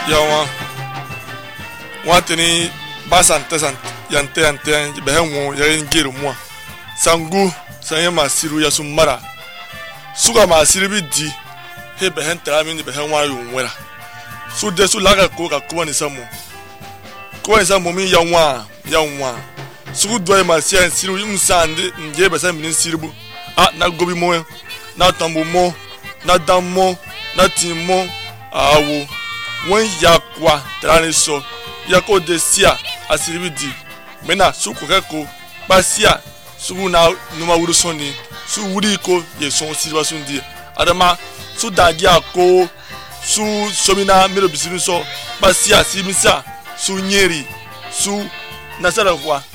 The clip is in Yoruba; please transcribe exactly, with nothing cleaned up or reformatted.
yawa watini basante sant yante yante behenwo yayin giru mo sangu sanye masiru ya sumara suga masiru bi di he behen trami ni behen wa yunwera su de su laga ko ka ko ni samu ko ni samu mi yanwa yanwa su do ma sian siru yum sande nje be sam ni sirbu ah na gobi mo na tambo mo na dammo na timo awo won yakwa trani so yako de sia asiribi di mena su ko keko ba sia su na numa wuru soni su wuri ko ye son sirba sundi adama su dagi ako su somina mero bisiru so ba sia simisa su nyeri su nasara kwa